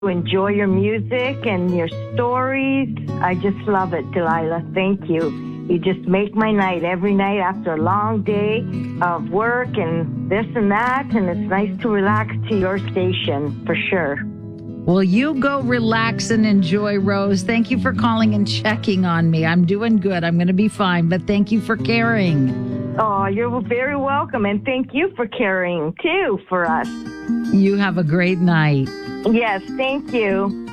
enjoy your music and your stories. I just love it, Delilah. Thank you. You just make my night every night after a long day of work and this and that. And it's nice to relax to your station, for sure. Well, you go relax and enjoy, Rose. Thank you for calling and checking on me. I'm doing good. I'm going to be fine, but thank you for caring. Oh, you're very welcome. And thank you for caring, too, for us. You have a great night. Yes, thank you.